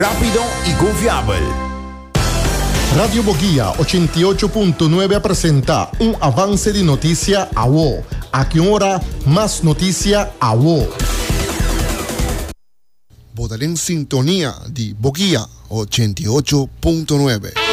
Rápido y confiable. Radio Boguía 88.9 presenta un avance de noticia a vos. A qué hora más noticia a vos. Votar en sintonía de Boguía 88.9.